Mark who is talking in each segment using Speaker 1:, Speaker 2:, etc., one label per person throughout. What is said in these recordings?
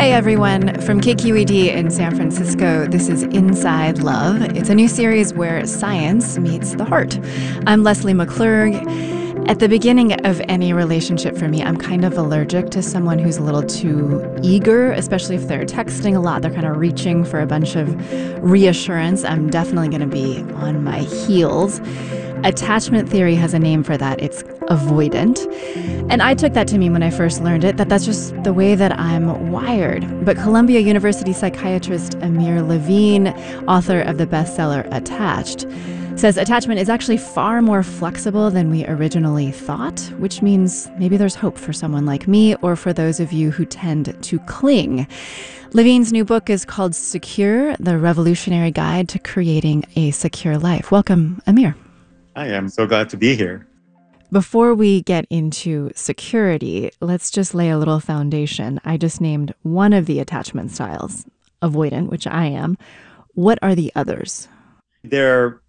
Speaker 1: Hi, everyone. From KQED in San Francisco, this is Inside Love. It's a new series where science meets the heart. I'm Leslie McClurg. At the beginning of any relationship for me, I'm kind of allergic to someone who's a little too eager, especially if they're texting a lot. They're kind of reaching for a bunch of reassurance. I'm definitely going to be on my heels. Attachment theory has a name for that. It's avoidant. And I took that to mean when I first learned it, that's just the way that I'm wired. But Columbia University psychiatrist Amir Levine, author of the bestseller Attached, says attachment is actually far more flexible than we originally thought, which means maybe there's hope for someone like me or for those of you who tend to cling. Levine's new book is called Secure, The Revolutionary Guide to Creating a Secure Life. Welcome, Amir.
Speaker 2: Hi, I'm so glad to be here.
Speaker 1: Before we get into security, let's just lay a little foundation. I just named one of the attachment styles, avoidant, which I am. What are the others?
Speaker 2: There are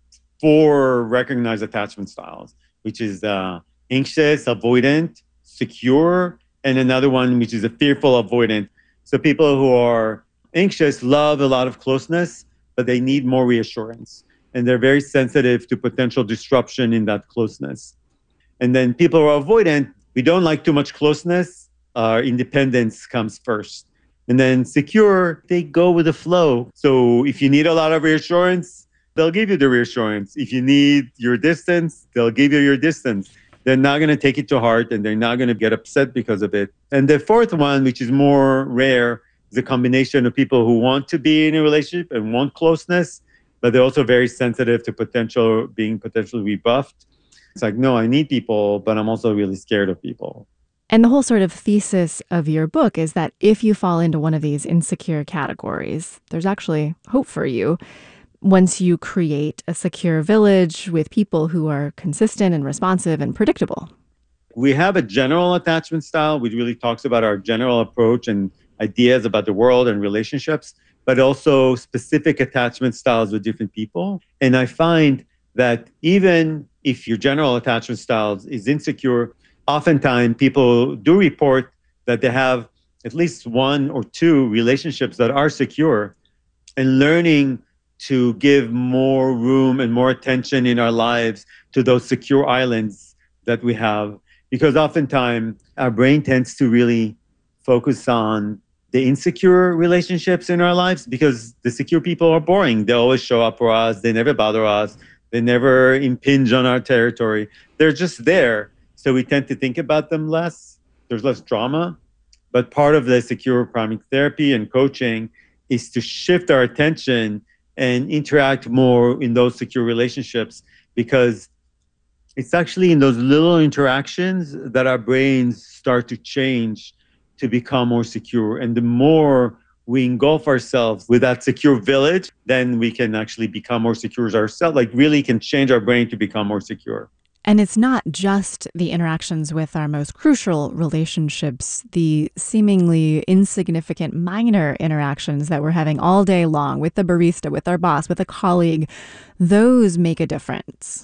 Speaker 2: 4 recognized attachment styles, which is anxious, avoidant, secure, and another one, which is a fearful avoidant. So people who are anxious love a lot of closeness, but they need more reassurance. And they're very sensitive to potential disruption in that closeness. And then people who are avoidant, we don't like too much closeness. Our independence comes first. And then secure, they go with the flow. So if you need a lot of reassurance, they'll give you the reassurance. If you need your distance, they'll give you your distance. They're not going to take it to heart and they're not going to get upset because of it. And the fourth one, which is more rare, is a combination of people who want to be in a relationship and want closeness, but they're also very sensitive to being potentially rebuffed. It's like, no, I need people, but I'm also really scared of people.
Speaker 1: And the whole sort of thesis of your book is that if you fall into one of these insecure categories, there's actually hope for you once you create a secure village with people who are consistent and responsive and predictable.
Speaker 2: We have a general attachment style, which really talks about our general approach and ideas about the world and relationships, but also specific attachment styles with different people. And I find that even if your general attachment style is insecure, oftentimes people do report that they have at least 1 or 2 relationships that are secure, and learning to give more room and more attention in our lives to those secure islands that we have. Because oftentimes our brain tends to really focus on the insecure relationships in our lives because the secure people are boring. They always show up for us. They never bother us. They never impinge on our territory. They're just there. So we tend to think about them less. There's less drama. But part of the secure priming therapy and coaching is to shift our attention and interact more in those secure relationships, because it's actually in those little interactions that our brains start to change to become more secure. And the more we engulf ourselves with that secure village, then we can actually become more secure ourselves, like really can change our brain to become more secure.
Speaker 1: And it's not just the interactions with our most crucial relationships, the seemingly insignificant minor interactions that we're having all day long with the barista, with our boss, with a colleague. Those make a difference.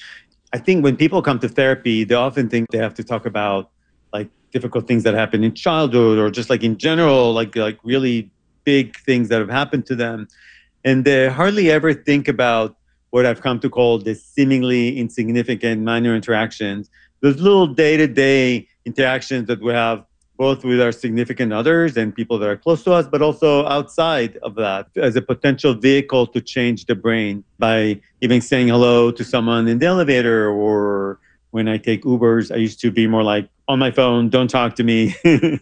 Speaker 2: I think when people come to therapy, they often think they have to talk about like difficult things that happen in childhood or just like in general, like really big things that have happened to them. And they hardly ever think about what I've come to call the seemingly insignificant minor interactions, those little day-to-day interactions that we have both with our significant others and people that are close to us, but also outside of that as a potential vehicle to change the brain by even saying hello to someone in the elevator, or when I take Ubers, I used to be more like on my phone, don't talk to me.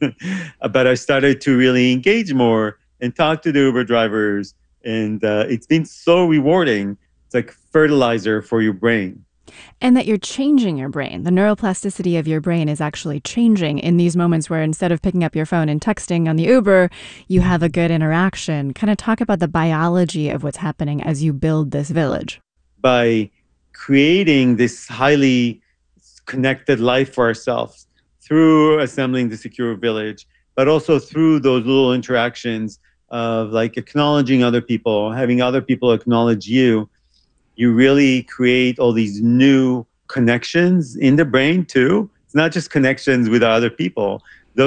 Speaker 2: But I started to really engage more and talk to the Uber drivers. And it's been so rewarding. It's like fertilizer for your brain.
Speaker 1: And that you're changing your brain. The neuroplasticity of your brain is actually changing in these moments where instead of picking up your phone and texting on the Uber, you have a good interaction. Kind of talk about the biology of what's happening as you build this village.
Speaker 2: By creating this highly connected life for ourselves through assembling the secure village, but also through those little interactions of like acknowledging other people, having other people acknowledge you, you really create all these new connections in the brain too. It's not just connections with other people,